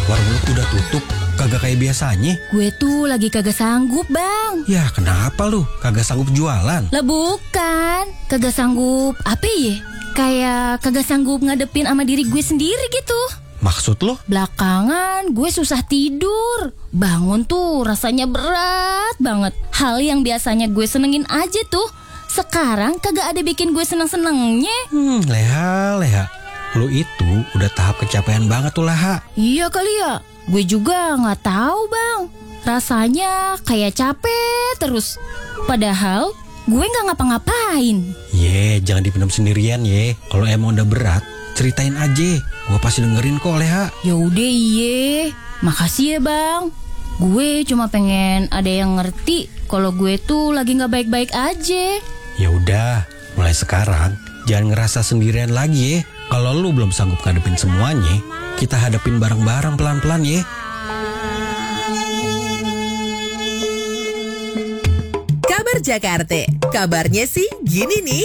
warung lu udah tutup, kagak kayak biasanya. Gue tuh lagi kagak sanggup, Bang. Ya kenapa lu kagak sanggup jualan? Lah bukan, kagak sanggup apa ya? Kayak kagak sanggup ngadepin sama diri gue sendiri gitu. Maksud lu? Belakangan gue susah tidur. Bangun tuh rasanya berat banget. Hal yang biasanya gue senengin aja tuh, sekarang kagak ada bikin gue seneng-senengnya. Leha. Lu itu udah tahap kecapean banget tuh, Leha. Iya kali ya. Gue juga gak tahu, Bang. Rasanya kayak capek terus. Padahal gue gak ngapa-ngapain. Jangan dipendam sendirian ye. Kalau emang udah berat, ceritain aja. Gue pasti dengerin kok, Leha. Yaudah iye. Makasih ya, Bang. Gue cuma pengen ada yang ngerti kalau gue tuh lagi gak baik-baik aja. Ya udah, mulai sekarang jangan ngerasa sendirian lagi ya. Kalau lu belum sanggup ngadepin semuanya, kita hadapin bareng-bareng pelan-pelan ya. Kabar Jakarta, kabarnya sih gini nih.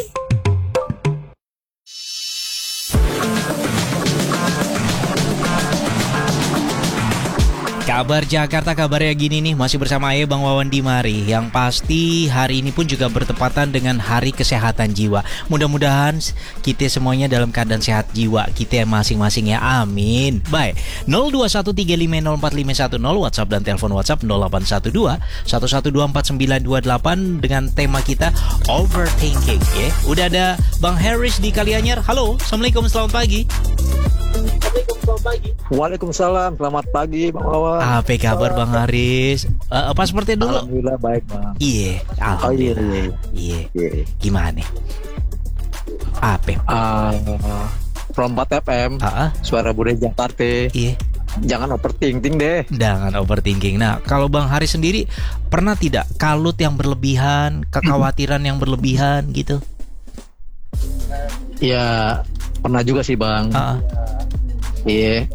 Kabar Jakarta, kabarnya gini nih, masih bersama Aye Bang Wawan Dimari. Yang pasti hari ini pun juga bertepatan dengan Hari Kesehatan Jiwa. Mudah-mudahan kita semuanya dalam keadaan sehat jiwa kita masing-masing ya, amin. Baik, 0213504510 WhatsApp dan telepon WhatsApp 0812-1124928 dengan tema kita overthinking ya. Udah ada Bang Haris di Kalianyar. Halo, Assalamualaikum, selamat pagi. Waalaikumsalam, selamat pagi Bang Wawan. Apa kabar Bang Haris? Apa seperti dulu? Alhamdulillah baik Bang. Iya, alhamdulillah. Iya. Gimana? Apa? From 4 FM, Suara Budaya Jakarta. Iya. Jangan overthinking deh. Jangan overthinking. Nah, kalau Bang Haris sendiri pernah tidak kalut yang berlebihan, kekhawatiran yang berlebihan gitu? Ya, pernah juga sih Bang. Iya.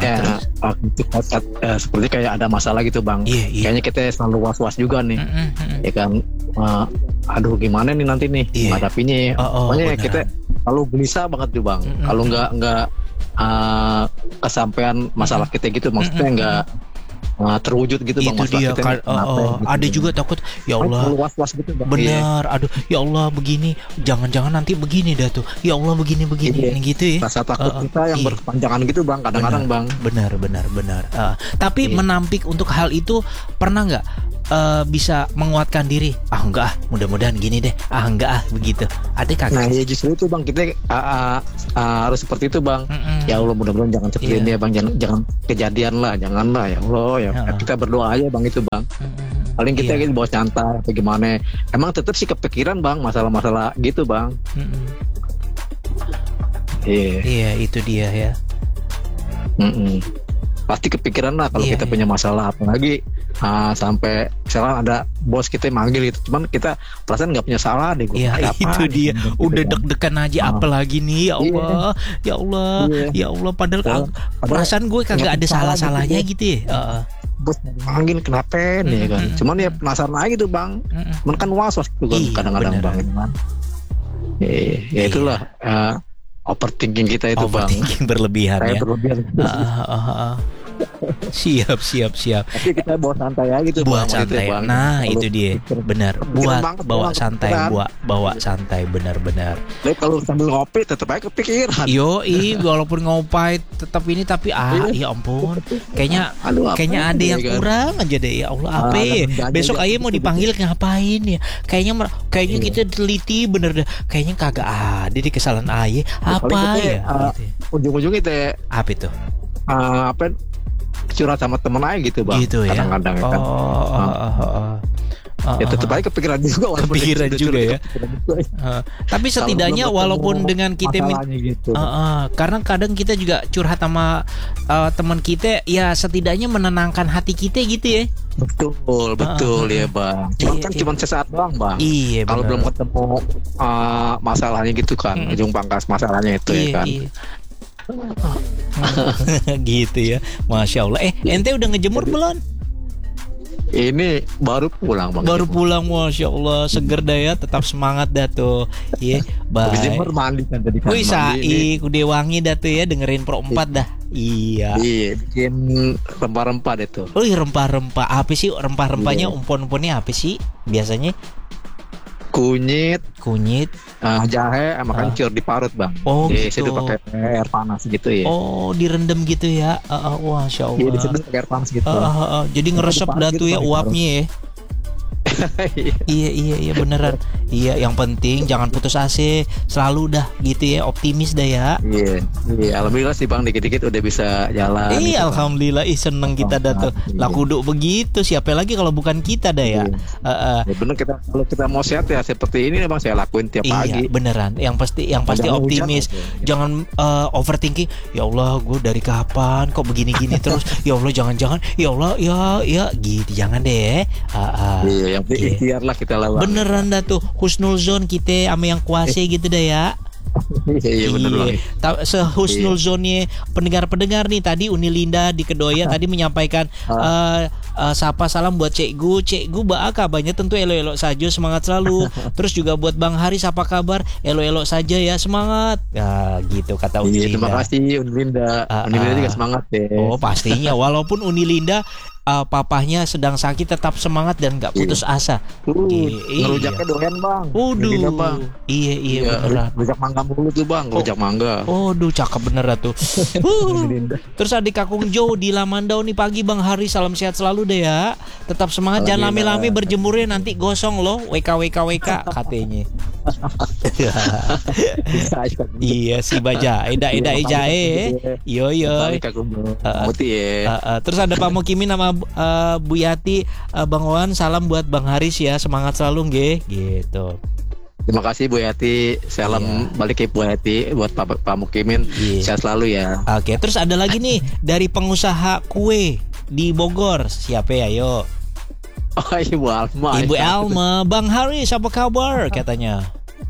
Seperti kayak ada masalah gitu Bang. Kayaknya kita selalu was-was juga nih. Ya kan, aduh gimana nih nanti nih menghadapinya. Pokoknya kita selalu gelisah banget tuh Bang. Kalau nggak kesampaian masalah kita gitu, maksudnya nggak terwujud gitu Bang, itu dia kita ada juga takut ya Allah was-was gitu Bang. Benar, aduh ya Allah begini, jangan nanti begini dah tuh, ya Allah begini gitu ya. Rasa takut kita yang berkepanjangan gitu Bang, kadang-kadang Bang. Benar. Tapi menampik untuk hal itu pernah nggak bisa menguatkan diri? Enggak, mudah-mudahan gini deh. Enggak begitu. Ada kagak? Nah ya justru itu Bang, kita harus seperti itu Bang. Ya Allah, mudah-mudahan jangan seperti ini ya Bang, jangan kejadian lah, janganlah ya Allah ya. Kita berdoa aja Bang itu Bang. Paling kita gitu bawa santai atau gimana. Emang tetap sih kepikiran Bang masalah-masalah gitu Bang. Iya, itu dia ya. Pasti kepikiran lah kalau kita punya masalah, apalagi sampai misalnya ada bos kita manggil gitu, cuman kita perasaan nggak punya salah deh. Iya, itu dia. Udah deg-degan aja, apalagi nih ya Allah, padahal perasaan gue kagak ada salah-salahnya gitu ya. Bos manggil kenapa nih kan? Cuman ya penasaran aja gitu Bang. Cuman kan was-was gitu kan kadang-kadang Bang. Ya itulah overthinking kita itu Bang. Overthinking berlebihan ya. Siap. Tapi kita bawa santai aja gitu Bang. Santai. Bang. Nah, itu dia. Benar. Bawa santai benar-benar. Tapi kalau sambil ngopi tetap aja kepikiran. Walaupun ngopi tetap ini, tapi ya ampun. Kayaknya ada yang kurang aja deh. Ya Allah, apa ya? Besok Aye mau dipanggil ngapain ya? Kayaknya kita teliti bener deh. Kayaknya kagak ada di kesalahan Aye. Apa ya? Ujung-ujungnya teh apa itu? Curhat sama temen aja gitu Bang. Gitu ya? Kadang-kadang kan. Ya tetap aja kepikiran juga. Kepikiran juga ya. Tapi setidaknya walaupun dengan kita gitu. Karena kadang kita juga curhat sama teman kita, ya setidaknya menenangkan hati kita gitu ya. Betul ya Bang. Cuma sesaat doang Bang. Iya. Kalau belum ketemu masalahnya gitu kan, ujung pangkas masalahnya itu ya kan. Gitu ya, Masya Allah. Ente udah ngejemur belum? Ini baru pulang bang. Baru pulang, Masya Allah. Seger dah ya, tetap semangat dah tuh. Iya, Habis baik. jemur mandi kan tadi kan. Wih, mandi ini. udah wangi dah tuh ya, dengerin Pro 4 dah. Iya. Iya, bikin rempah-rempah deh tuh. Oh, rempah-rempah. Apa sih rempah-rempahnya? Iya. Umpon-umponnya apa sih biasanya? Kunyit, Kunyit. jahe sama kencur diparut bang. Oh, Diseduh gitu. pakai air panas gitu ya. Oh, direndam gitu ya. Wah, Masya Allah. Iya, diseduh pakai air panas gitu. Jadi ngeresep dah tuh ya uapnya ya. Iya beneran. Iya, yang penting jangan putus asa, selalu dah gitu ya, optimis dah ya. Iya, alhamdulillah sih bang, dikit-dikit udah bisa jalan. Iya, gitu, Bang. alhamdulillah, seneng kita dah tuh. Lah kudu begitu, siapa lagi kalau bukan kita dah ya. Ya bener, kalau kita mau sehat ya seperti ini bang, saya lakuin tiap pagi. Iya, beneran. Yang pasti Jangan optimis. hujan aja. Jangan overthinking. Ya Allah, gue dari kapan kok begini-gini terus? Ya Allah, jangan-jangan. Ya Allah, ya gitu. Jangan deh. Iya, yang penting ikhtiar lah kita lawan. Beneran dah tuh, husnul zon kita sama yang kuasa gitu dah ya. Iya bener bang. Sehusnul zonnya pendengar-pendengar nih, tadi Unilinda di Kedoya tadi menyampaikan sapa salam buat Cikgu baak kabarnya tentu elo-elo saja, semangat selalu. Terus juga buat Bang Haris, apa kabar? Elo-elo saja ya, semangat. Nah, gitu kata Unilinda. Terima kasih Unilinda. Unilinda juga semangat deh. Oh, pastinya, walaupun Unilinda papahnya sedang sakit, tetap semangat dan gak putus asa. Ngerujaknya doyan bang. Unilinda, bang. Iya beneran. Rujak mangga mulu tuh bang, rujak mangga. Cakep bener lah tuh. Terus adik kakung Jo di Lamandau nih, pagi Bang Hari, salam sehat selalu deh ya. Tetap semangat, jangan lame-lame berjemurnya, nanti gosong loh. WK katanya. Iya si baja, eda jahe. Yo. Terus ada Pak Mukimin sama Bu Yati, Bang Wan, salam buat Bang Haris ya, semangat selalu nggih, gitu. Terima kasih Bu Yati. Salam balik ke Bu Yati buat Pak Mukimin. Sehat selalu ya. Oke, terus ada lagi nih dari pengusaha kue di Bogor. Siapa ya? Ayo. Oh, Ibu Alma. Ibu Alma, Bang Haris apa kabar katanya?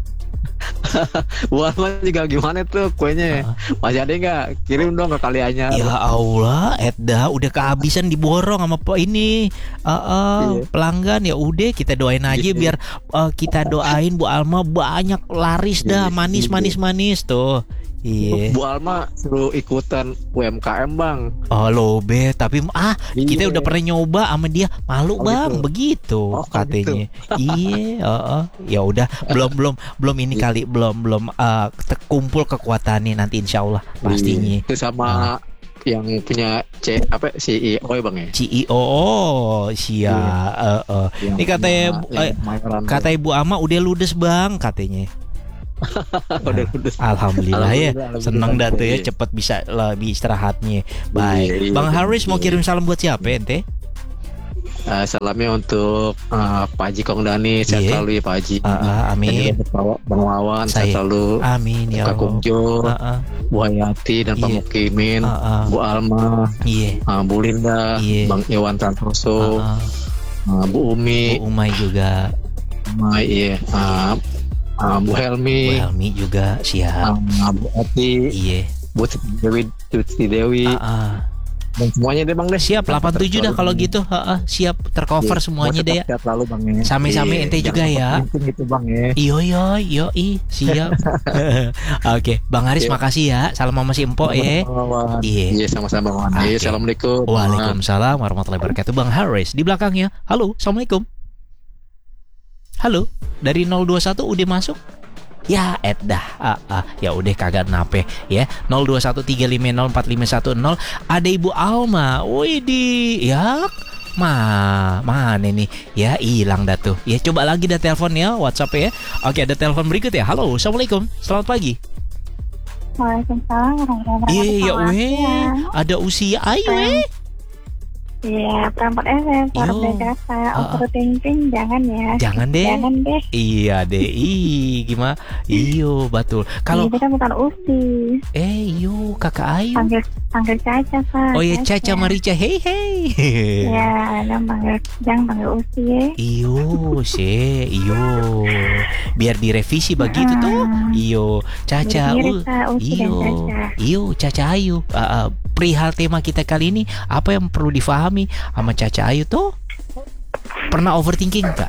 Bu Alma juga gimana tuh kuenya? Masih ada nggak? Kirim dong ke kaliannya. Ya Allah, Edda udah kehabisan diborong sama ini pelanggan. Ya udah, kita doain aja biar kita doain Bu Alma banyak laris dah, manis tuh. Iya. Bu Alma suruh ikutan UMKM bang. Oh lobe, tapi kita udah pernah nyoba sama dia, malu bang, gitu. begitu katanya. Iya, ya udah, belum ini kali, belum terkumpul kekuatannya, nanti insya Allah pastinya. Itu sama yang punya CEO bang ya. CEO, siap. Ini kata Ibu Ama udah ludes bang katanya. Alhamdulillah ya, senang dah tuh ya, cepet bisa lebih istirahatnya. Baik, Bang Haris mau kirim salam buat siapa ente? Salamnya untuk Pak Haji Kong Dani, sehat selalu ya Pak Haji. Amin. Bang Wawan, sehat selalu. Amin ya Allah. Kak Jo, Bu Hayati dan Pak Mukimin, Bu Alma, Bu Linda, Bang Iwan Santoso, Bu Umi, Bu Umay juga. Bu Helmi juga siap. Bu Ati, Bu Tuti Dewi, dan semuanya deh bang deh. Siap, 87 dah kalau gitu. Siap, tercover semuanya deh ya. Lalu bang ya. Same-same ente juga ya. Gitu bang ya. Iyo, siap. Oke, Bang Haris makasih ya. Salam sama si Empok ya. Iya, sama-sama bang. Assalamualaikum. Waalaikumsalam warahmatullahi wabarakatuh. Bang Haris di belakangnya. Halo, assalamualaikum. Halo, dari 021 udah masuk? Ya Eddah, ya udah kagak nape ya. 0213504510. Ada Ibu Alma. Widih, ya mana nih? Ya hilang dah tuh. Ya coba lagi dah telepon ya, WhatsApp ya. Oke, ada telepon berikut ya. Halo, assalamualaikum. Selamat pagi. Waalaikumsalam warahmatullahi wabarakatuh. Iya, ada usia ayo. Iya, perempat FM, suara berkata, overthinking jangan ya. Jangan deh. Iya deh, gimana? Iyo, betul. Kalau kita bukan Usi. Iyo, kakak Ayu. Panggil Caca, Pak. Oh ya, Caca Marica, hey. Ya, jangan panggil Usi ya. Iyo. Biar direvisi begitu tuh. Iyo, Caca. Iyo, Caca Ayu. Perihal tema kita kali ini, apa yang perlu difahami sama Caca Ayu tuh? Pernah overthinking nggak?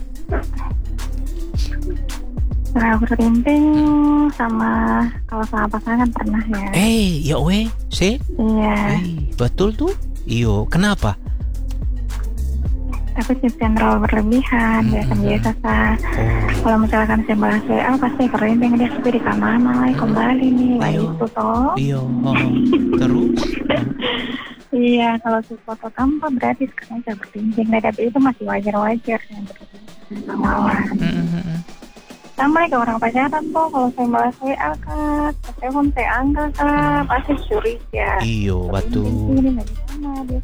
Pernah overthinking sama kalau sama pasangan pernah ya. Ya weh, Iya. betul tuh. Iyo, kenapa? Tapi cenderung berlebihan, biasa-biasa sah. Kalau misalkan saya balas WA pasti overthinking dia sepi di kamar malah kembali nih, kayak gitu toh. Iyo, terus? Iya, kalau sesuatu tanpa berarti sekarang saya overthinking, tapi itu masih wajar-wajar yang berkenalan. Sama kayak orang pacaran tuh, kalau saya balas WA kan, telepon saya angkat kan, pasti curiga. Iyo, betul. Ini nggak di sana, dia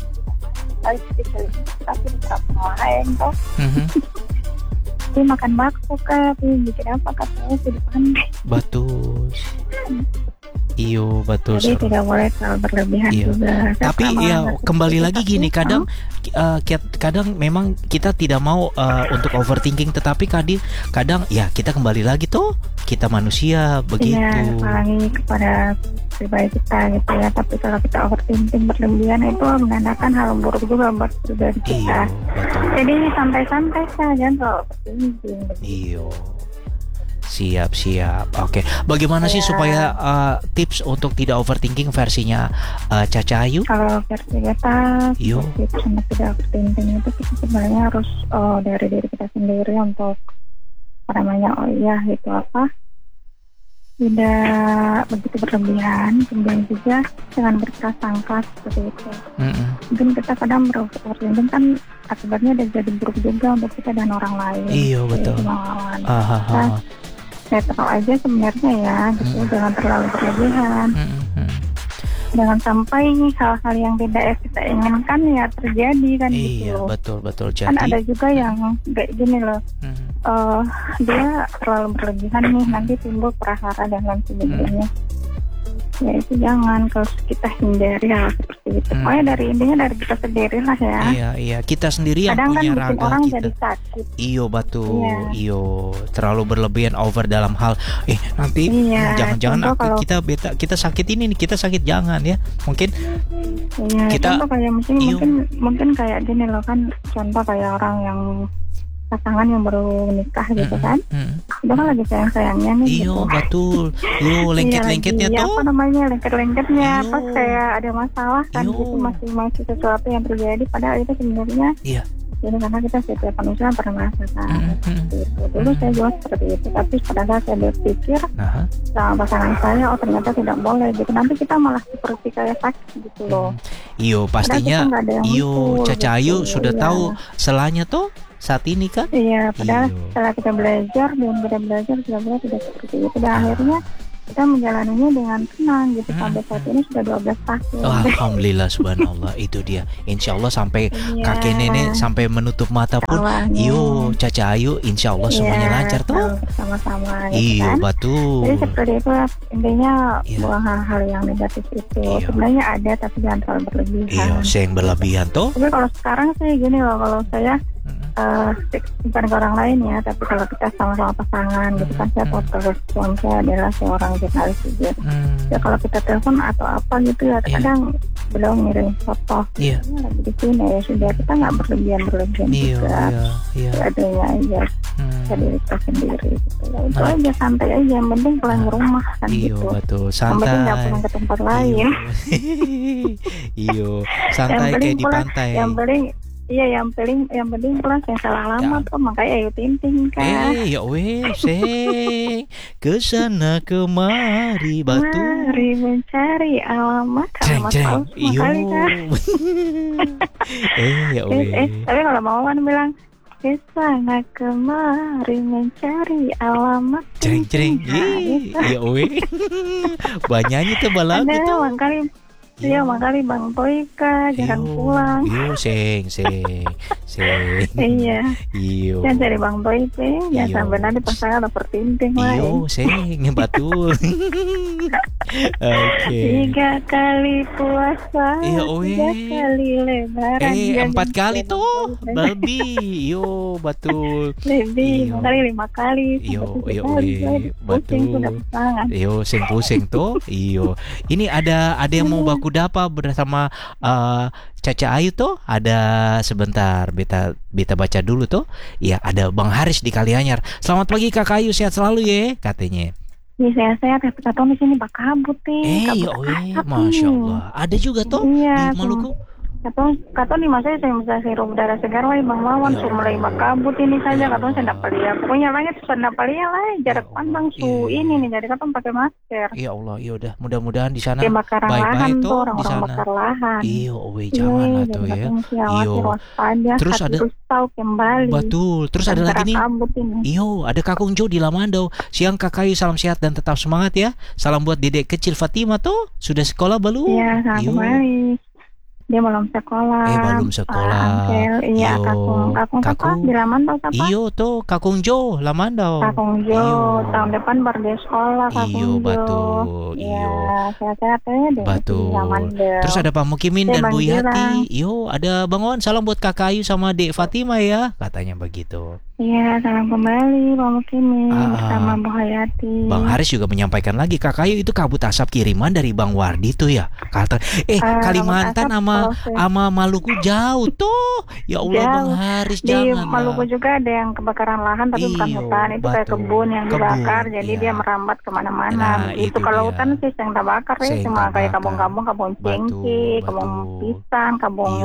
tapi tetap lain toh. Dia makan bakso kah, bikin apa katanya sih di pandai. Betul. Iyo, betul. Jadi tidak boleh terlalu berlebihan juga. Tapi ya kembali lagi gini, kadang memang kita tidak mau untuk overthinking, tetapi kadang ya kita kembali lagi tuh, kita manusia begitu. Iya, apalagi kepada pribadi kita gitu ya. Tapi kalau kita overthinking berlebihan itu menandakan hal buruk juga buat pribadi kita. Iyo, betul. Jadi santai-santai saja, jangan terlalu overthinking. Iyo. Siap. Oke. Bagaimana sih supaya tips untuk tidak overthinking versinya Caca Ayu? Kalau versi kita, tips untuk tidak overthinking itu kita sebenarnya harus dari diri kita sendiri untuk itu apa? Tidak begitu berlebihan, kemudian juga jangan berprasangka seperti itu. Mungkin kita kadang overthinking kan akibatnya ada jadi buruk juga untuk kita dan orang lain. Iya, betul. Netral aja sebenarnya ya, gitu. Jangan terlalu berlebihan. Jangan sampai hal-hal yang tidak kita inginkan ya terjadi kan gitu. Iya, betul. Kan ada juga yang kayak gini loh. Dia terlalu berlebihan nih, nanti timbul prahara dan lain sebagainya. Ya itu jangan, kalau kita hindari hal seperti itu. Pokoknya dari kita sendiri lah ya. Iya, kita sendiri yang kadang punya kan raga orang kita. Jadi sakit. Iyo, betul. Iyo, terlalu berlebihan over dalam hal nanti jangan-jangan kita sakit ini nih, kita sakit, jangan ya. Mungkin kita contoh kayak mungkin kayak gini loh kan, contoh kayak orang yang pasangan yang baru nikah gitu kan, itu kan lagi sayang-sayangnya nih. Iyo, gitu. Betul. Yo, lengket-lengketnya tuh. Apa namanya, lengket-lengketnya, pas kayak ada masalah kan, gitu masih sesuatu yang terjadi, padahal itu sebenarnya. Iya. Jadi karena kita setiap manusia pernah merasakan itu. Dulu saya juga seperti itu, tapi pada saat saya berpikir sama pasangan saya, ternyata tidak boleh gitu. Nanti kita malah seperti kayak sakit gitu loh. Iyo, pastinya. Iyo, Caca Ayu sudah tahu selanya tuh saat ini kan? Iya, padahal setelah kita belajar tidak seperti itu. Dan akhirnya kita menjalaninya dengan tenang gitu sampai saat ini sudah 12 tahun. Alhamdulillah, subhanallah. Itu dia. Insya Allah sampai kakek nenek sampai menutup mata pun, Caca Ayu insya Allah semuanya lancar tuh. Sama-sama. Iya, kan? Betul. Jadi seperti itu intinya, buang hal-hal yang negatif itu. Sebenarnya ada tapi jangan terlalu berlebihan. Iya, yang berlebihan tuh. Tapi kalau sekarang sih gini loh, kalau saya bukan ke orang lain ya, tapi kalau kita sama-sama pasangan gitu kan, saya tahu terus suami saya adalah seorang jurnalis juga. Ya kalau kita telepon atau apa gitu ya, kadang beliau ngirim foto lagi di sini, ya sudah, kita nggak berlebihan juga. Adanya aja dari kita sendiri gitu. Itu aja, santai aja, yang penting pulang ke rumah kan gitu. Betul, santai. Yang penting nggak pulang ke tempat lain. Santai kayak di pantai. Yang penting pulang saya salah alamat kok, makanya Ayu Ting Ting kan. Seng kesana kemari batu. Mari mencari alamat palsu kali kan. Tapi kalau mau kan bilang kesana kemari mencari alamat. Cering. Banyaknya tuh balang gitu. Iya, makanya Bang Toika jangan pulang. Seng. Iya. Jangan cari Bang Toika, jangan sampai nanti pasangan overthinking lah. Seng, betul. Oke. 3 kali puasa, 3 kali lebaran. 4 kali tuh, lebih. Betul. Lebih, kali 5 kali. Betul. Seng pusing tuh. Ini ada yang mau baku Budapa bersama Caca Ayu tuh ada sebentar beta baca dulu tuh. Ya, ada Bang Haris di Kalianyar. Selamat pagi Kak Ayu, sehat selalu ya katanya. Iya sehat, tapi katong di sini bakabut nih. Masya Allah. Ada juga tuh di Maluku. Katong di masa saya bisa hirup udara segar wah Bang Wawan mulai bakabut ini saja katong saya dapat lihat. Pokoknya langit sudah dapat lihat lah jarak pandang ini nih jadi katong pakai masker. Ya Allah, iya udah mudah-mudahan di sana baik-baik tuh orang-orang bakar lahan. Jangan lah tuh ya. Terus ada tahu kembali. Betul. Terus ada lagi nih. Ada Kakung Jo di Lamandau. Siang Kak Ayu, salam sehat dan tetap semangat ya. Salam buat dedek kecil Fatima tuh. Sudah sekolah belum? Iya, sangat baik. Dia belum sekolah. Belum sekolah. Iya, kakung di Lamandau siapa? Iyo tuh, Kakung Jo, Lamandau. Kakung Jo, tahun depan baru dia sekolah, Kakung Jo. Betul. Iya, sehat-sehat ya deh. Betul. Terus ada Pak Mukimin dan Bu Yati. Ada Bang Wan, salam buat Kakak Ayu sama Dek Fatima ya, katanya begitu. Iya, salam kembali Pak Mukimin sama Bu Hayati. Bang Haris juga menyampaikan lagi, Kakak Ayu itu kabut asap kiriman dari Bang Wardi tuh ya. Kata Kalimantan sama Maluku jauh tuh. Ya Allah jauh. Bang Haris jangan. Di Maluku juga ada yang kebakaran lahan tapi bukan hutan, itu kayak kebun yang dibakar. Jadi dia merambat kemana-mana. Itu kalau hutan sih yang terbakar ya cuma kayak kampung-kampung, kampung cengkeh, kampung pisang, kampung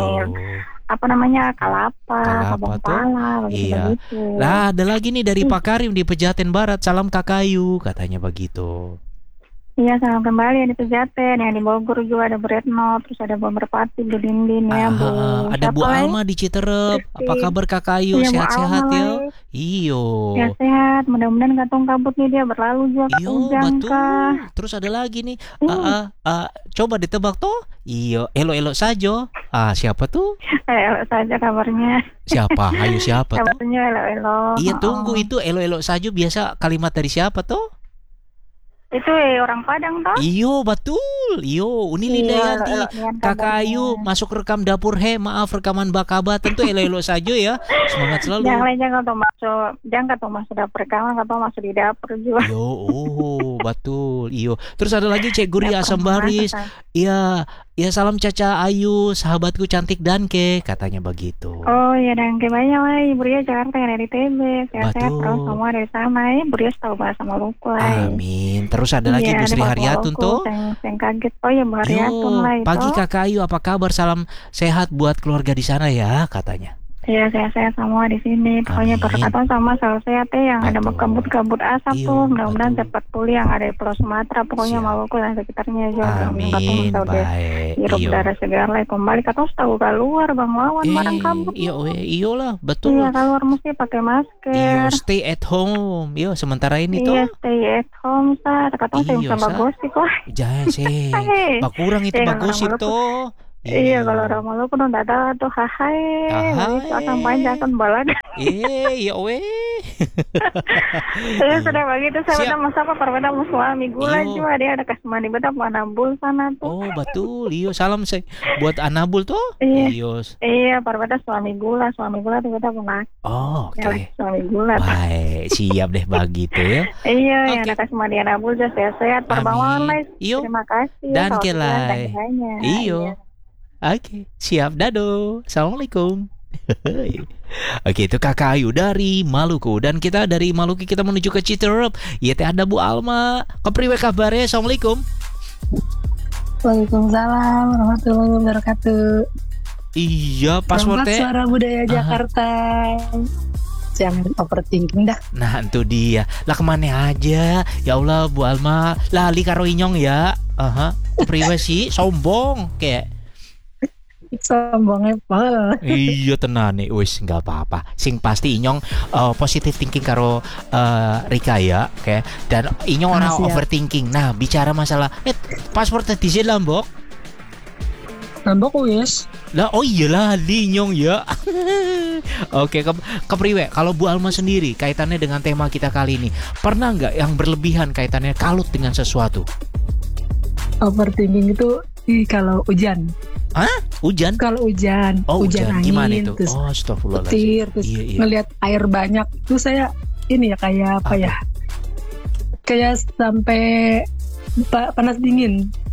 kalapa, kampung pala, begitu. Lah ada lagi nih dari Pak Karim di Pejaten Barat, salam Kakak Ayu, katanya begitu. Iya, salam kembali yang di Pejaten, yang di Bogor juga ada Bu Retno, terus ada Bu Merpati, Bu Dindin ya, Bu. Ada Bu Alma di Citerep. Apa kabar Kakak Ayu? Sehat-sehat ya? Iyo. Sehat, mudah-mudahan katong kabut nih dia berlalu juga. Betul. Terus ada lagi nih. Coba ditebak tuh. Iyo, elok-elok saja. Siapa tuh? Elok saja kabarnya. Siapa? Ayo siapa tuh? Kabarnya elok-elok. Iya, tunggu itu elok-elok saja biasa kalimat dari siapa tuh? Itu orang Padang toh? Iyo betul. Iyo Uni Lindayanti. Kakak Ayu masuk rekam dapur maaf rekaman Bakaba tentu elo-elo saja ya. Semangat selalu. Jangan masuk dapur rekaman, katong masuk di dapur juga. Betul. Iyo. Terus ada lagi Cek Guri Asam Baris. Iya, salam Caca Ayu, sahabatku cantik Danke, katanya begitu. Oh iya, Danke banyak lah, Ibu Ria Jakarta yang dari TB. Sehat-sehat terus semua dari sana ya. Ibu Ria tahu bahasa Maluku lah. Amin. Terus ada lagi Bu Sri Haryatun tuh. Yang kaget. Oh ya Bu Haryatun lah itu. Pagi Kakak Ayu, apa kabar? Salam sehat buat keluarga di sana ya, katanya. Iya, sehat-sehat semua di sini. Pokoknya berkatan sama selalu sehat ya. Yang ada kabut-kabut asap tuh. Mudah-mudahan cepat pulih yang ada di Pulau Sumatera. Pokoknya Maluku dan sekitarnya juga. Amin. Baik. Hirup udara segar lah. Kembali katong tahu keluar Bang Wawan barang kabut. Iya lah, betul. Iya, keluar mesti pakai masker. Stay at home. Sementara ini tuh. Iya, stay at home sa. Katong saya bisa bagosip lah. Jangan sih. Kurang itu bagosip tuh. Iya, kalau orang Maluku tuh ada tuh hahai, akan panjang kan balad. Saya sudah begitu, saya udah masa perweda mau suami gula juga dia ada kasmani beta mau Anabul sana tuh. Oh betul, salam buat Anabul tuh. Iya, perweda suami gula tuh beta mau. Oh oke. Suami gula. Baik, siap deh begitu ya. Iya, yang ada kasmani Anabul juga sehat-sehat, perbangun lah. Terima kasih. Dan kelai. Iyo. Oke, siap dado. Assalamualaikum. Oke, itu Kakak Ayu dari Maluku. Dan kita dari Maluku kita menuju ke Citerep. Ada Bu Alma. Kepriwe kabarnya? Assalamualaikum. Waalaikumsalam warahmatullahi wabarakatuh. Iya, passwordnya Suara Budaya Jakarta. Jangan overthinking dah. Nah, itu dia. Lah kemana aja? Ya Allah, Bu Alma. Lali karo Inyong ya. Kepriwe sih sombong kayak sombongnya apa? Iya tenan nih, wis nggak apa-apa. Sing pasti Inyong positive thinking karo Rika ya, oke. Dan Inyong orang overthinking. Nah bicara masalah paspor tadi sih Lambok. Lambok wis. Lah oh iyalah di Inyong ya. Oke, kepriwe kalau Bu Alma sendiri kaitannya dengan tema kita kali ini, pernah nggak yang berlebihan kaitannya kalut dengan sesuatu? Overthinking itu kalau hujan. Hujan? Kalau hujan, hujan angin, gimana itu? Terus astagfirullahaladzim. petir, terus ngelihat air banyak, itu saya ini ya kayak apa ya? Kayak sampai panas dingin.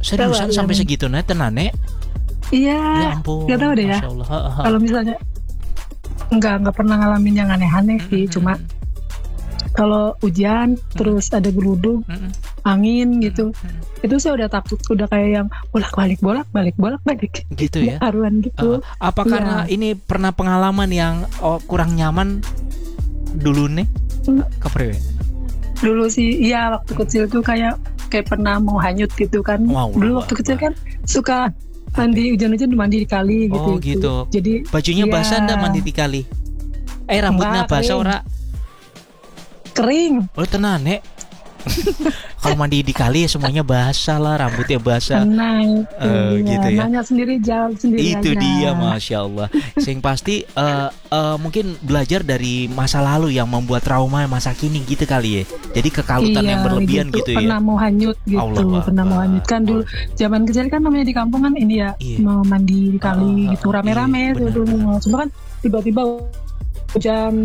Seriusan Coba, sampai iya. segitu nih tenan nek? Iya. Ya ampun. Gak tahu deh ya. Masya Allah. Kalau misalnya nggak pernah ngalamin yang aneh-aneh sih, cuma kalau hujan terus ada geluduk, angin gitu, itu saya udah takut, udah kayak yang bolak-balik Gitu ya. haruan gitu. Apa Iya. karena ini pernah pengalaman yang kurang nyaman dulu nih? Kepriwe? Dulu sih iya, waktu kecil tuh kayak pernah mau hanyut gitu kan. Wow, Dulu wow, waktu kecil wow. kan suka mandi hujan-hujan mandi di kali gitu. Oh gitu. Jadi Bajunya iya, basah ndak mandi di kali? Rambutnya Enggak, basah kering. ora? kering. Oh tenan nek. Kalau mandi di kali ya semuanya basah lah, rambutnya basah. Nah, gitu ya. Nanya sendiri, jawab sendiri Itu aja. dia, Masya Allah. Sing pasti mungkin belajar dari masa lalu yang membuat trauma masa kini gitu kali ya. Jadi kekalutan yang berlebihan gitu ya. Pernah mau hanyut gitu, Allah pernah mau Akbar. hanyut kan dulu. Zaman kecil kan namanya di kampung kan ini ya, Iya. mau mandi di kali gitu, iya, rame-rame tuh benar, dulu. Cuma kan tiba-tiba hujan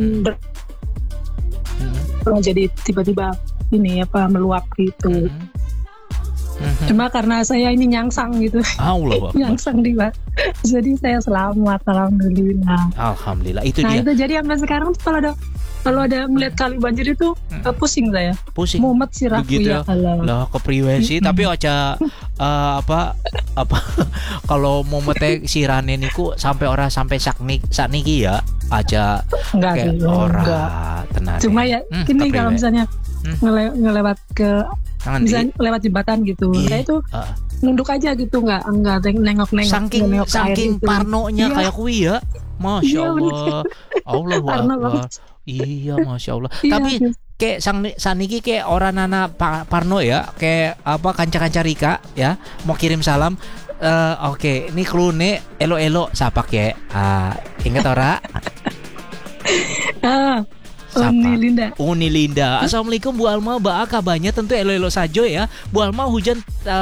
jadi tiba-tiba ini meluap gitu. Cuma karena saya ini nyangsang gitu. Allah Akbar. Nyangsang di bawah. Jadi saya selamat, alhamdulillah. Alhamdulillah itu Nah dia. itu jadi sampai sekarang tuh kalau ada melihat kali banjir itu pusing saya. Pusing. Mumet sih Raffi Begitu ya. ya. Allah. Lah kepriwe sih, tapi aja apa kalau mau mete sirane niku sampai ora sampai sakniki ya aja Enggak kayak sih, ora enggak. tenan. Cuma ya gini kepriwe. kalau misalnya ngelewat ke Tangan misalnya lewat jembatan gitu, Iya. saya itu nunduk aja gitu, enggak nengok-nengok saking nengok ke air saking gitu. parnonya Iya. kayak kuwi ya. Masya Iya, Allah. Allahu Parno Akbar. banget. Iya, Masya Allah. Iya, Tapi iya. kayak saniki kayak orang nana parno ya, kayak apa kanca-kanca Rika ya, mau kirim salam. Oke, ini klune elo-elo sapa ke? Ingat ora? Siapa? Uni Linda. Assalamualaikum Bu Alma, kabarnya tentu elo-elo saja ya. Bu Alma hujan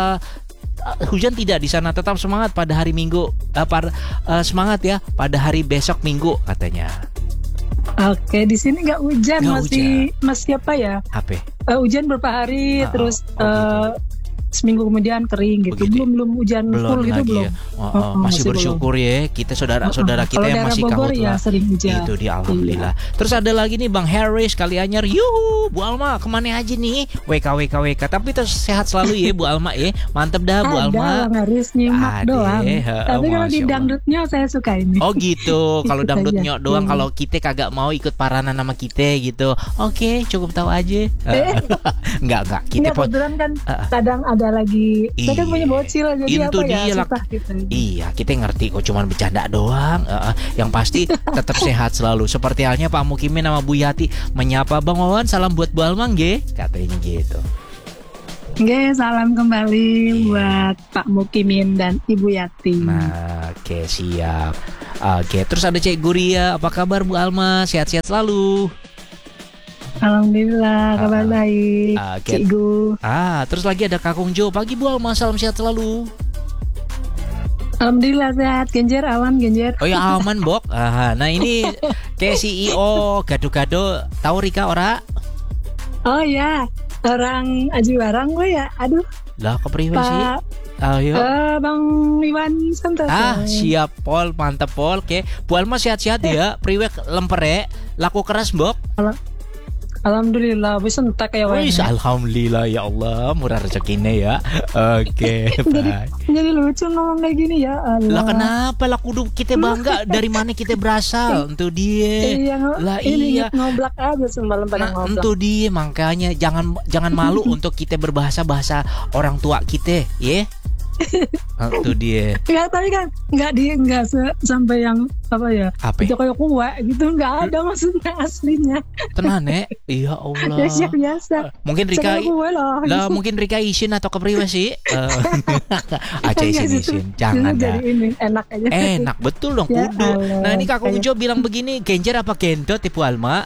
tidak di sana, tetap semangat pada hari Minggu. Semangat ya pada hari besok Minggu katanya. Oke, di sini nggak hujan, Nggak masih apa ya? HP. Hujan beberapa hari, terus gitu. seminggu kemudian kering gitu. Begitu. Belum hujan full gitu lagi belum. ya. Masih Masih bersyukur ya kita saudara-saudara kita Kalau yang daerah masih Bogor kahut ya lah. sering hujan. Itu dia alhamdulillah. Terus ada lagi nih Bang Harris kali anyar. Yuhu, Bu Alma kemana aja nih? WK. Tapi terus sehat selalu ya Bu Alma ya. Mantep dah Bu Ada Alma. Bang Haris nyimak Ade, doang. Tapi kalau Masya di Allah. dangdutnya saya suka ini. Oh gitu, kalau Ikut dangdut aja. nyok doang, kalau kita kagak mau ikut paranan sama kita gitu. Oke, cukup tahu aja. Enggak, kita Enggak, kebetulan kan kadang ada lagi. Saya kan punya bocil jadi Itu apa ya dia lah. susah gitu. Iya, kita ngerti kok cuman bercanda doang. Yang pasti tetap sehat selalu. Seperti halnya Pak Mukimin sama Bu Yati menyapa Bang Wawan, salam buat Bu Alma nggih, katanya gitu. Oke, salam kembali buat Pak Mukimin dan Ibu Yati. Nah, oke siap. Oke, terus ada Cek Guria, apa kabar Bu Alma? Sehat-sehat selalu. Alhamdulillah, kabar baik. Oke. Cikgu. Terus lagi ada Kakung Jo. Pagi Bu Alma, salam sehat selalu. Alhamdulillah sehat. Genjer, aman Genjer. Oh ya aman Bok. Nah ini kayak CEO gado-gado. Tahu Rika ora? Oh ya, orang Aji Barang gue ya. Aduh, Lah kepriwe sih? Pak Ayo. Bang Iwan Santoso. Siap Pol, mantap Pol. Oke, Bu Alma sehat-sehat ya. Priwek lempere, laku keras Bok. Alhamdulillah, bisa entek ya Wan. Wih, alhamdulillah ya Allah, murah rezekinya ya. Oke, bye. Jadi lucu ngomong kayak gini ya Allah. Lah kenapa lah kudu kita bangga dari mana kita berasal? Untuk dia. Lah iya. Ngoblak aja semalam pada Nah, ngoblak. untuk dia makanya jangan malu untuk kita berbahasa orang tua kita, ya. Itu dia. Enggak, tapi kan enggak sampai yang apa ya? Apa? Itu kayak kuat gitu, enggak ada maksudnya aslinya. Tenang, Nek. Ya Allah. Biasa. Mungkin Rika lah. mungkin Rika isin atau kepriwe sih? Aja isin. Jangan dah. Jadi ini enak aja. Enak betul dong Ya kudu. Allah. Nah, ini Kakak Ujo bilang begini, genjer apa gendot Ibu Alma?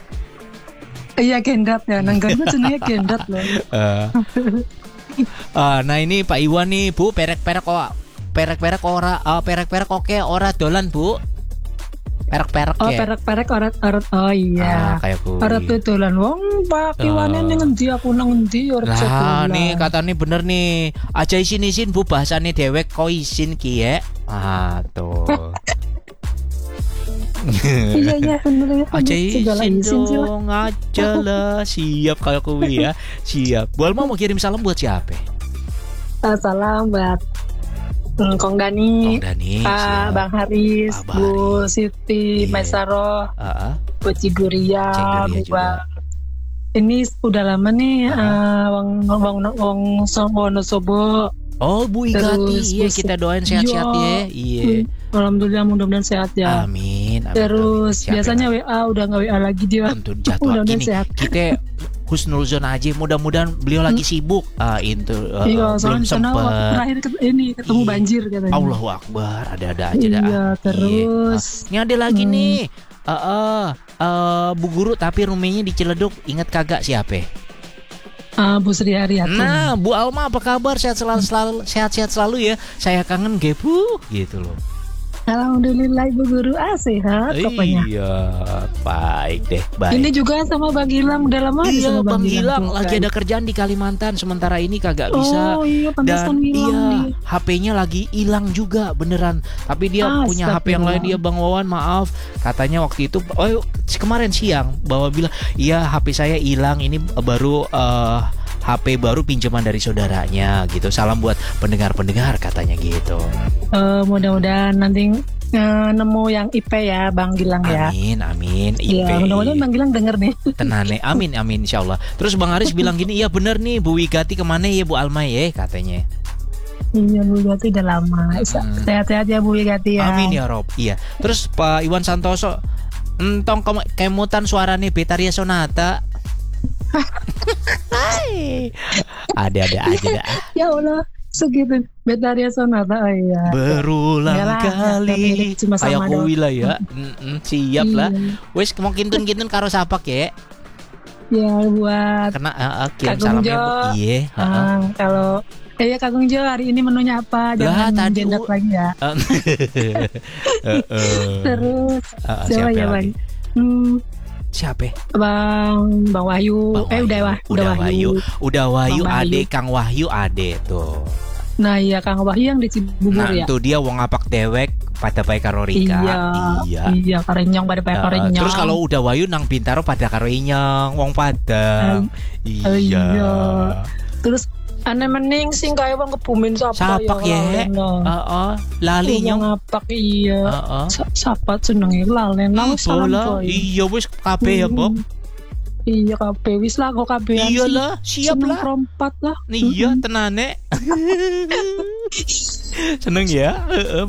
Iya gendot ya, nanggan tuh jenenge gendot loh. Nah ini Pak Iwan nih Bu, perek-perek ora dolan Bu. Perak-perak Oh, ya. perek-perek oret-oret. Oh iya. Kayak kuwi. Oret tutulan wong Pak Iwane ning ngendi aku nang ngendi oret Lah tutulan. nih katanya bener nih. Aja isin bu bahasane dewek kok isin ki ya. Tuh. Iya bener ya. Aja Segala isin izin sih lah. dong aja lah. Siap kayak kuwi ya. Siap. Bu Alma mau kirim salam buat siapa? Salam buat Kong Dani, Kong Dani, Pak siap. Bang Haris, Pak Bu Siti, Iya. Maesaroh, Bu Ciguria, Ciguria Bu juga. Bang. Ini udah lama nih Wong Wonosobo. Oh Bu Igati, Terus, iya kita doain sehat-sehat ya. Iya. Alhamdulillah mudah-mudahan sehat ya. Amin. Terus Siapa biasanya yang- WA udah nggak WA lagi dia. untuk jadwal Mudah-mudahan gini sehat. kita husnuzon aja, mudah-mudahan beliau lagi sibuk. Itu Iya, belum soalnya di sana sempet. terakhir ketemu Iya. banjir katanya. Allahu Akbar, ada aja dah. Iya, terus Ini ada lagi nih. Bu Guru tapi rumahnya di Ciledug. Ingat kagak siapa? Bu Sri Haryati. Nah, Bu Alma apa kabar? Sehat-sehat selalu ya. Saya kangen Gepu gitu loh. Alhamdulillah Ibu Guru sehat pokoknya. Iya, baik deh, baik. Ini juga sama Bang Gilang udah lama nih Iya, sama Bang Gilang tuh, lagi kan. ada kerjaan di Kalimantan, sementara ini kagak bisa. Oh iya, pantesan Dan hilang iya, dia. HP-nya lagi hilang juga beneran. Tapi dia punya HP yang lain, dia Bang Wawan, maaf. Katanya waktu itu kemarin siang bawa bilang, "Iya, HP saya hilang. Ini baru HP baru pinjaman dari saudaranya gitu. Salam buat pendengar-pendengar," katanya gitu. Mudah-mudahan nanti nemu yang IP ya Bang Gilang ya. Amin. Iya, mudah-mudahan Bang Gilang denger nih. Tenane, amin insyaallah. Terus Bang Haris bilang gini, iya bener nih Bu Wigati kemana ya Bu Alma ya katanya. Iya Bu Wigati udah lama. Sehat-sehat ya Bu Wigati ya. Amin ya Rob. Iya. Terus Pak Iwan Santoso, entong kemutan suarane Betaria Sonata. Hai. Ada aja dah. Ya Allah, segitu Betaria Sonata. Oh iya. Berulang Yalah, kali cuma sama kayak doang. kuwi lah ya. Siap lah. Iya. Wes mau kintun-kintun karo sapak ya. Ya buat Kena kirim Kagum salamnya Bu. Jo. Iya, kalau Kagum Jo hari ini menunya apa? Lah, Jangan tadi, jendak lagi ya. Terus siapa siapa ya lagi? Bang? Siapa? Bang Wahyu. Udah Wahyu. Udah Wahyu Bang Wahyu. ade Kang Wahyu ade tuh. Nah iya Kang Wahyu yang di Cibubur Nah, ya. tuh dia wong apak dewek pada bae karo Rika. Iya karenyong pada pakai karenyong. Terus kalau udah Wahyu nang Bintaro pada karo Inyong, wong Padang. Iya. Terus aneh mening sing kaya wong kebumen Sapak ya. Lali Nyong Nyong. ngapak iya. Heeh. Sapat seneng lalen lang salam Bola. coy. Iya wis kabeh ya, Bob. Iya kabeh wis lah kok kabehan sih. Iyalah, siap Seneng lah. perompat lah. Iya, tenane. Seneng ya.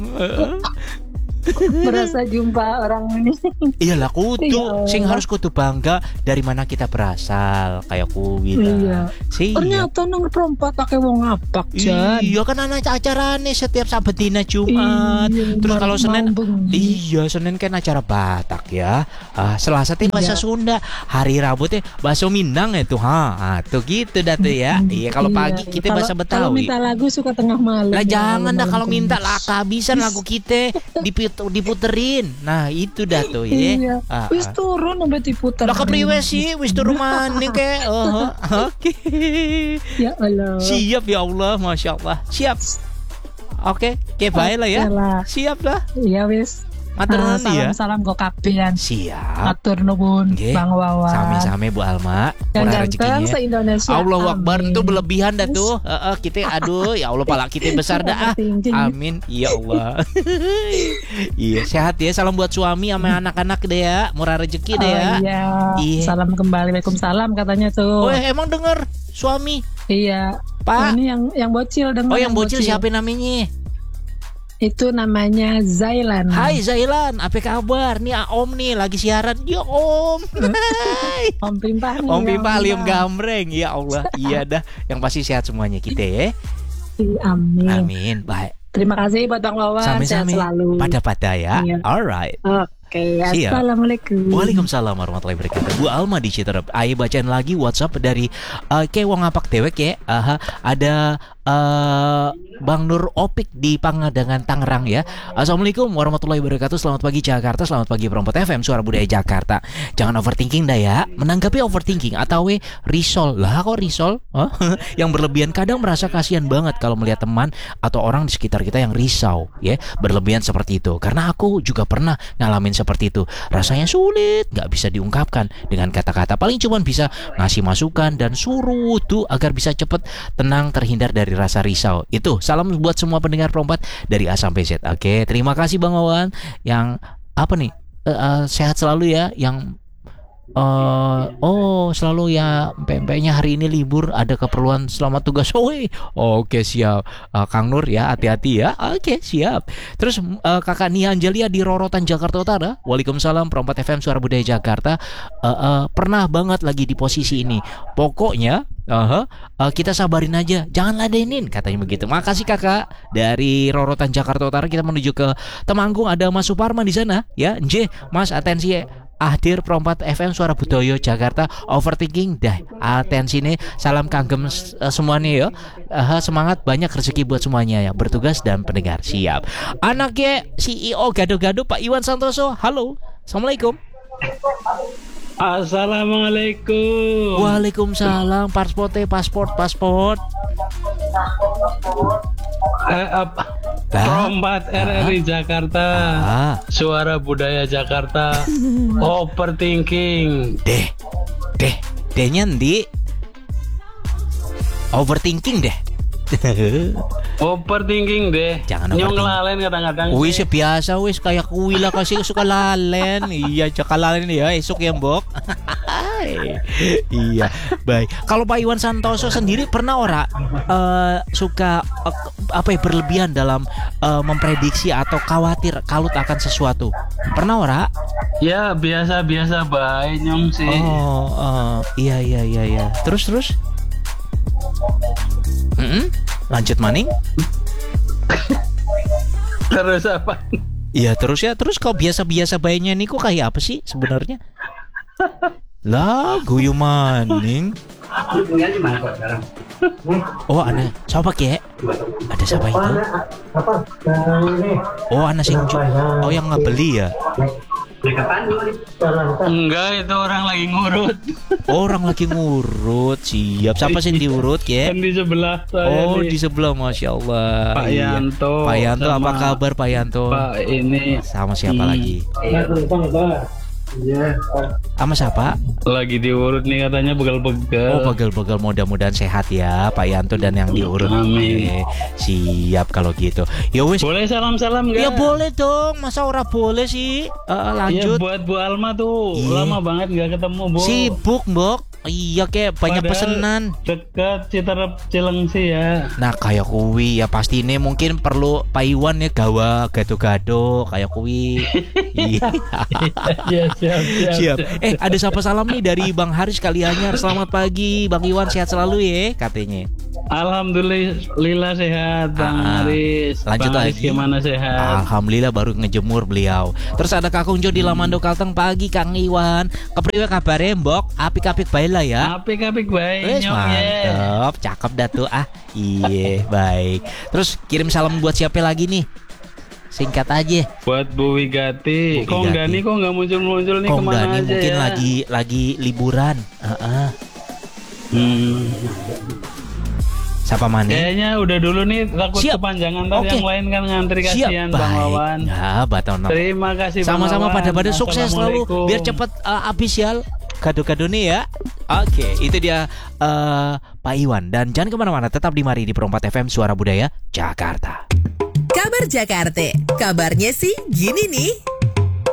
Berasa jumpa orang ini. Iyalah kudu, Iya. sing harus kudu bangga dari mana kita berasal, kayak kuwi lah. Iya. Siap. Ternyata nang perompat pakai wong ngapak Jan. Iya kan anak acarane setiap Sabat dina Jumat. Iya, Terus kalau Senin, bengi. iya Senin kan acara Batak ya. Selasa teh bahasa Iya. Sunda, hari Rabu teh bahasa Minang itu. Tuh gitu dah tuh ya. Iya kalau pagi kita bahasa Kalau Betawi. minta lagu suka tengah malam. Lah ya, jangan dah malam kalau minta Kamis. lah kehabisan lagu kita diputerin. Nah itu dah tuh ya. Iya. Wis turun sampai diputar. Lah kepriwe sih wis turun maning ke. Oke. Ya Allah. Siap ya Allah, Masya Allah. Siap. Oke, baik lah ya. Oke lah. Siap lah. Iya wis. Matur nuwun ya. Salam kok kabehan. Siap. Atur nuwun Nggih. Bang Wawan. Sami-sami Bu Alma. Yang Murah ganteng rezekinya. se-Indonesia. Allahu Akbar Amin. itu berlebihan dah tuh. Kita aduh ya Allah pala kita besar dah. Tinggi. Amin. Ya Allah. Iya, sehat ya. Salam buat suami sama anak-anak deh ya. Murah rezeki deh ya. Iya. Iya. Salam kembali. Waalaikumsalam katanya tuh. Oh, emang denger suami? Iya. Pak. Ini yang bocil dengar. Oh, yang bocil siapa namanya? Itu namanya Zailan. Hai Zailan, apa kabar? Nih Om nih lagi siaran. Ya Om. Hai. Om Pimpah nih. Om ya, Pimpah Liam Pimpah. Gambreng. Ya Allah. Iya dah. Yang pasti sehat semuanya kita ya. Amin. Amin. Baik. Terima kasih buat Bang Wawan. Sehat Sami-sami. selalu. Pada ya. Iya. Alright. Oke. Siap. Assalamualaikum. Waalaikumsalam warahmatullahi wabarakatuh. Bu Alma di Citerep. Ayo bacain lagi WhatsApp dari Ke Wong Apak Dewek ya. Ada Bang Nur Opik di Pangadangan Tangerang ya. Assalamualaikum warahmatullahi wabarakatuh. Selamat pagi Jakarta, selamat pagi Perompat FM Suara Budaya Jakarta. Jangan overthinking dah ya. Menanggapi overthinking atau risol. Lah kok risol? Yang berlebihan kadang merasa kasihan banget kalau melihat teman atau orang di sekitar kita yang risau ya, berlebihan seperti itu. Karena aku juga pernah ngalamin seperti itu. Rasanya sulit, gak bisa diungkapkan dengan kata-kata. Paling cuman bisa ngasih masukan dan suruh tuh agar bisa cepet tenang, terhindar dari rasa risau. Itu salam buat semua pendengar Perompat dari A sampai Z. Oke, terima kasih Bang Wawan. Yang apa nih? Sehat selalu ya. Yang selalu ya. Pempeknya hari ini libur, ada keperluan selamat tugas. Oke siap. Kang Nur ya, hati-hati ya. Oke siap. Terus Kakak Nia Angelia di Rorotan Jakarta Utara. Waalaikumsalam Perompat FM Suara Budaya Jakarta. Pernah banget lagi di posisi ini. Pokoknya kita sabarin aja, jangan ladenin, katanya begitu. Makasih kakak dari Rorotan Jakarta Utara. Kita menuju ke Temanggung, ada Mas Suparman di sana ya. Nje Mas, atensi hadir Perompat FM Suara Budaya Jakarta. Overthinking dah, atensi nih. Salam kanggem semuanya ya. Semangat, banyak rezeki buat semuanya ya, bertugas dan pendengar. Siap. Anaknya CEO Gado-Gado Pak Iwan Santoso. Halo, assalamualaikum. Assalamualaikum. Waalaikumsalam. Pasport. Perompat RRI Jakarta. Suara Budaya Jakarta. Overthinking. Dehnya ndi? Overthinking deh. Overthinking deh. Jangan nyong lalen kadang-kadang. Wis biasa wis kayak kuwi lah kasih suka lalen. Iya, cakal lalen ya esok ya, Mbok. Iya, baik. Kalau Pak Iwan Santoso sendiri pernah ora suka berlebihan dalam memprediksi atau khawatir kalut akan sesuatu? Pernah ora? Ya, biasa-biasa baik nyong sih. Iya. Terus? Lanjut maning. Terus apa? Iya terus kok biasa-biasa bayinya nih kok kayak apa sih sebenarnya? Lah guyu maning. Oh aneh, siapa kek? Ada siapa itu? Oh anak singju. Oh yang ngebeli ya? Enggak, itu orang lagi ngurut. Orang lagi ngurut, siap. Siapa sih diurut ya? Kan di sebelah saya. Oh nih. Di sebelah, Masya Allah. Pak Yanto. Pak Yanto, apa kabar Pak Yanto? Pak ini. Sama siapa lagi? Iya. Sama siapa? Lagi diurut nih katanya begal-begal. Oh begal-begal, mudah-mudahan sehat ya Pak Yanto dan yang diurut. Amin. Siap kalau gitu. Ya wis. Boleh salam-salam nggak? Ya boleh dong. Masa ora boleh sih? Lanjut. Ya buat Bu Alma tuh lama banget nggak ketemu Bu. Sibuk Mbok. Iya kayak banyak pesenan. Dekat Citerep Cilengsi ya. Nah kayak kuwi ya pasti ini mungkin perlu Pak Iwan ya gawa gado-gado kayak kuwi. Iya. Siap. Ada siapa salam nih dari Bang Haris Kalianyar. Selamat pagi Bang Iwan, sehat selalu ya katanya. Alhamdulillah sehat Bang Haris. Lanjut Bang lagi. Haris gimana sehat? Alhamdulillah baru ngejemur beliau. Terus ada Kakung Jo di Lamando Kalteng. Pagi Kang Iwan. Kepriwe kabare Mbok? Apik-apik bae lah ya. Apik-apik bae. Wes mantap, cakep dah tuh Iya, baik. Terus kirim salam buat siapa lagi nih? Singkat aja. Buat Bu Wigati. Kong Dani kok nggak muncul-muncul nih, kemana Dani aja mungkin ya? lagi liburan. Siapa mana? Kayaknya udah dulu nih, takut kepanjangan ntar yang lain kan ngantri, kasihan Bang Wawan. Ya, Batono. Terima kasih Bang Sama-sama Wawan. pada sukses selalu biar cepet habis ya kado-kado nih ya. Oke, itu dia Pak Iwan. Dan jangan kemana-mana, tetap di Mari di Perompat FM Suara Budaya Jakarta. Kabar Jakarta, kabarnya sih gini nih.